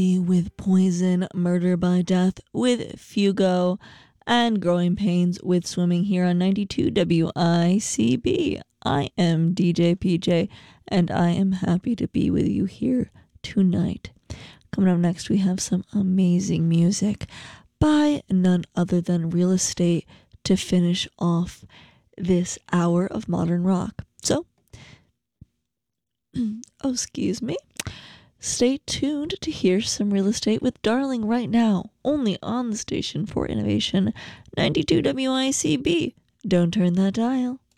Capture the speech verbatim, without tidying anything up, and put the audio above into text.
with Poison, Murder by Death with Fugo, and Growing Pains with Swimming here on ninety-two W I C B. I am D J P J, and I am happy to be with you here tonight. Coming up next, we have some amazing music by none other than Real Estate to finish off this hour of modern rock. So, oh, excuse me. Stay tuned to hear some Real Estate with Darling right now, only on the Station for Innovation, ninety-two W I C B. Don't turn that dial.